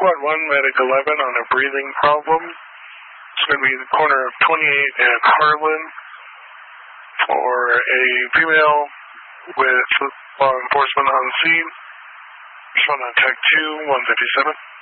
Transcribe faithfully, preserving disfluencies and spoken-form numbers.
Squad one, Medic eleven on a breathing problem. It's going to be the corner of twenty-eight and Harlan for a female with law enforcement on scene. Respond on tech two, one fifty-seven.